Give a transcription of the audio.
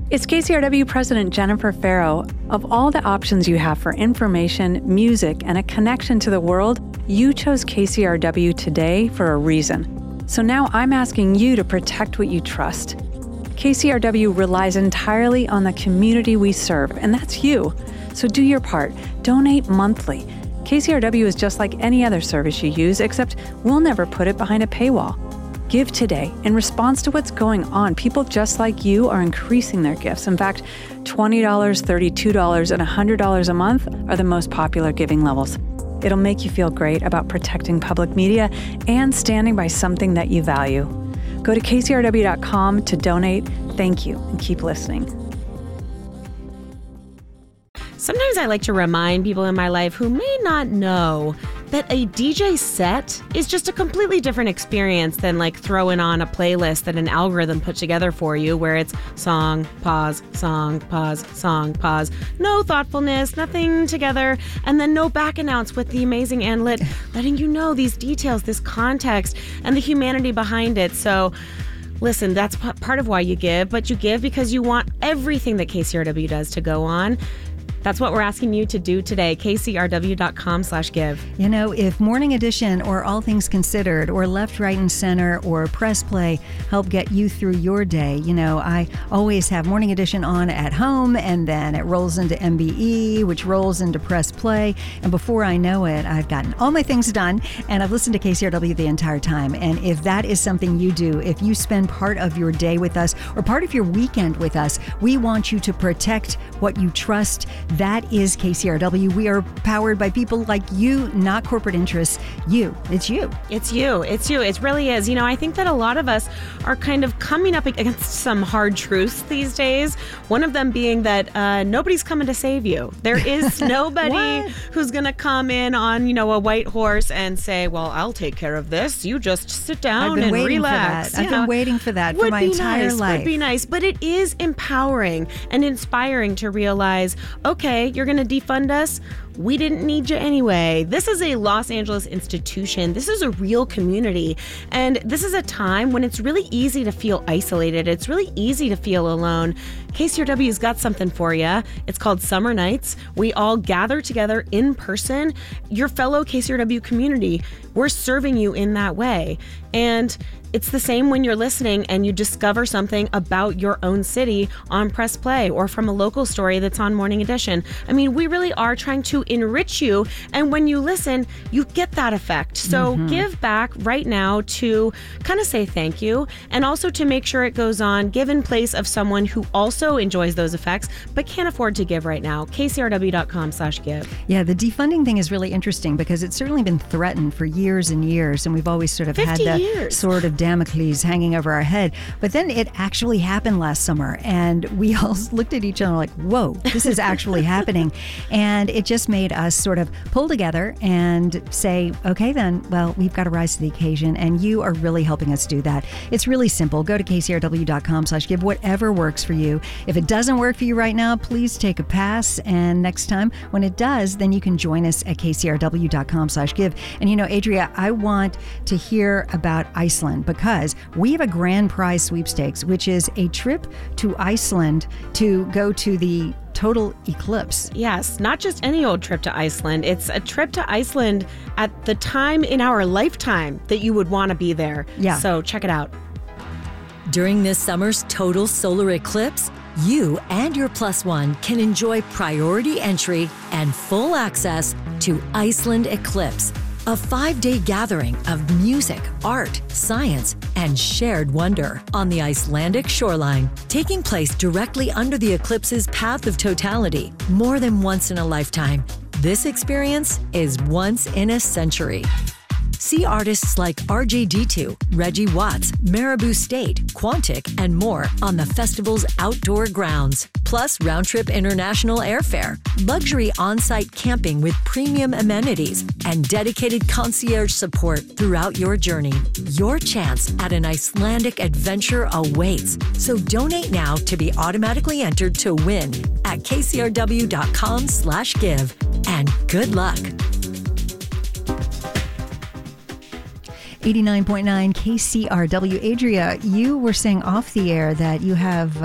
It's KCRW President Jennifer Farrow. Of all the options you have for information, music, and a connection to the world, you chose KCRW today for a reason. So now I'm asking you to protect what you trust. KCRW relies entirely on the community we serve, and that's you. So do your part. Donate monthly. KCRW is just like any other service you use, except we'll never put it behind a paywall. Give today. In response to what's going on, people just like you are increasing their gifts. In fact, $20, $32, and $100 a month are the most popular giving levels. It'll make you feel great about protecting public media and standing by something that you value. Go to kcrw.com to donate. Thank you, and keep listening. Sometimes I like to remind people in my life who may not know that a DJ set is just a completely different experience than like throwing on a playlist that an algorithm put together for you where it's song, pause, song, pause, song, pause. No thoughtfulness, nothing together, and then no back announce with the amazing Ann Litt letting you know these details, this context, and the humanity behind it. So listen, that's part of why you give, but you give because you want everything that KCRW does to go on. That's what we're asking you to do today, kcrw.com/give. You know, if Morning Edition or All Things Considered or Left, Right, and Center or Press Play help get you through your day, you know, I always have Morning Edition on at home, and then it rolls into MBE, which rolls into Press Play. And before I know it, I've gotten all my things done, and I've listened to KCRW the entire time. And if that is something you do, if you spend part of your day with us or part of your weekend with us, we want you to protect what you trust. That is KCRW. We are powered by people like you, not corporate interests. You. It's you. It's you. It's you. It really is. You know, I think that a lot of us are kind of coming up against some hard truths these days. One of them being that nobody's coming to save you. There is nobody who's going to come in on, you know, a white horse and say, well, I'll take care of this. You just sit down and relax. I've been waiting for that for my entire life. Would be nice. But it is empowering and inspiring to realize, okay, you're going to defund us? We didn't need you anyway. This is a Los Angeles institution. This is a real community. And this is a time when it's really easy to feel isolated. It's really easy to feel alone. KCRW's got something for you. It's called Summer Nights. We all gather together in person. Your fellow KCRW community, we're serving you in that way. And it's the same when you're listening and you discover something about your own city on Press Play or from a local story that's on Morning Edition. I mean, we really are trying to enrich you. And when you listen, you get that effect. So give back right now to kind of say thank you, and also to make sure it goes on. Give in place of someone who also enjoys those effects but can't afford to give right now. kcrw.com/give. Yeah, the defunding thing is really interesting because it's certainly been threatened for years and years, and we've always sort of had that sort of Damocles hanging over our head. But then it actually happened last summer, and we all looked at each other like, whoa, this is actually happening. And it just made us sort of pull together and say, okay, then, well, we've got to rise to the occasion, and you are really helping us do that. It's really simple. Go to kcrw.com/give, whatever works for you. If it doesn't work for you right now, please take a pass, and next time when it does, then you can join us at kcrw.com/give. And you know, Adria, I want to hear about Iceland because we have a grand prize sweepstakes, which is a trip to Iceland to go to the total eclipse. Yes, not just any old trip to Iceland. It's a trip to Iceland at the time in our lifetime that you would want to be there. Yeah. So check it out. During this summer's total solar eclipse, you and your plus one can enjoy priority entry and full access to Iceland Eclipse, a 5-day gathering of music, art, science, and shared wonder on the Icelandic shoreline, taking place directly under the eclipse's path of totality. More than once in a lifetime, this experience is once in a century. See artists like RJD2, Reggie Watts, Marabou State, Quantic, and more on the festival's outdoor grounds. Plus round-trip international airfare, luxury on-site camping with premium amenities, and dedicated concierge support throughout your journey. Your chance at an Icelandic adventure awaits. So donate now to be automatically entered to win at kcrw.com/give. And good luck. 89.9 KCRW. Adria, you were saying off the air that you have